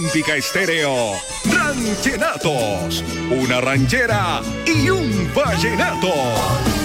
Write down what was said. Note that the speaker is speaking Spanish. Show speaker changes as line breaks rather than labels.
Olímpica Estéreo, Ranchenatos, una ranchera y un vallenato.